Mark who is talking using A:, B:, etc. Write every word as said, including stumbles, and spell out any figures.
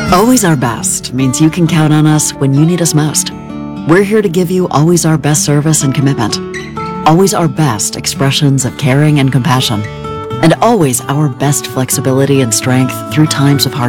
A: Always our best means you can count on us when you need us most. We're here to give you always our best service and commitment. Always our best expressions of caring and compassion. And always our best flexibility and strength through times of hardship.